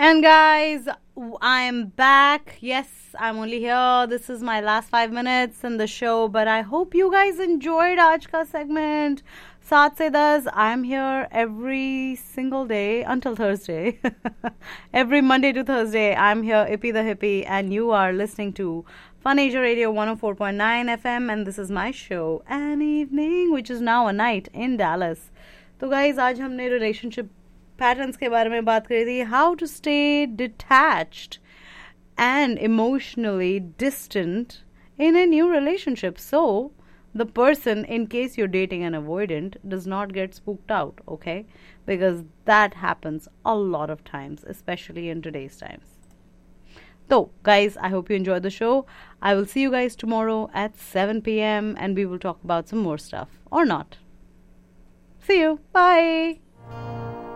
And guys, I'm back. Yes, I'm only here. This is my last 5 minutes in the show, but I hope you guys enjoyed aaj ka segment. 7 se 10, I'm here every single day until Thursday. Every Monday to Thursday, I'm here, Ippy the Hippie, and you are listening to Fun Asia Radio 104.9 FM, and this is my show, An Evening, which is now a night in Dallas. तो guys, आज हमने relationship patterns के बारे में बात करी थी. How to stay detached and emotionally distant in a new relationship. So, the person, in case you're dating an avoidant, does not get spooked out, okay? Because that happens a lot of times, especially in today's times. So, guys, I hope you enjoyed the show. I will see you guys tomorrow at 7 p.m. and we will talk about some more stuff. Or not. See you. Bye.